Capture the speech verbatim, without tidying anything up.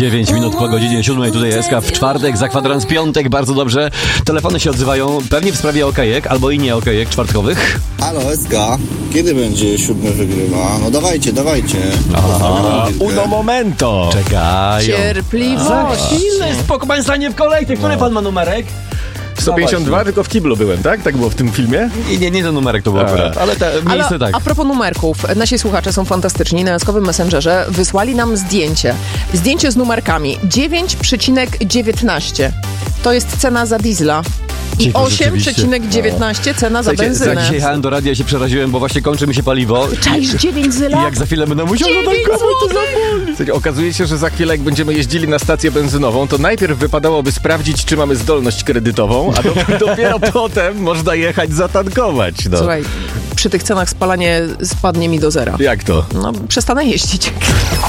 dziewięć minut po godzinie siódmej, tutaj S K w czwartek, za kwadrans piątek, bardzo dobrze. Telefony się odzywają, pewnie w sprawie okejek, albo i nie okejek czwartkowych. Halo, S K, kiedy będzie siódmy wygrywa? No dawajcie, dawajcie. Aha, uno momento. Czekają. Cierpliwość. Za chwilę, spoko, pan stanie w kolejce. Który pan ma numerek? sto pięćdziesiąt dwa, tylko w kiblu byłem, tak? Tak było w tym filmie? Nie, nie, nie ten numerek to był akurat, ale te miejsce Ale tak. a propos numerków, nasi słuchacze są fantastyczni. Na jaskowym Messengerze wysłali nam zdjęcie. Zdjęcie z numerkami dziewięć przecinek dziewiętnaście. To jest cena za diesla. I Dzięki, osiem przecinek dziewiętnaście cena za Słuchajcie, benzynę. jak dzisiaj jechałem do radia, się przeraziłem, bo właśnie kończy mi się paliwo. Czaisz dziewięć I zyla? jak za chwilę będę musiał zatankować, to zaboli. Słuchajcie, okazuje się, że za chwilę jak będziemy jeździli na stację benzynową, to najpierw wypadałoby sprawdzić, czy mamy zdolność kredytową, a do, dopiero potem można jechać zatankować. No. Słuchaj, przy tych cenach spalanie spadnie mi do zera. Jak to? No, przestanę jeździć.